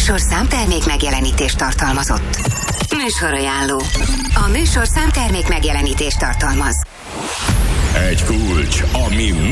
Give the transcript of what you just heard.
műsorszám termék megjelenítést tartalmazott. Műsorajánló. A műsorszám termék megjelenítést tartalmaz. Egy kulcs a Millás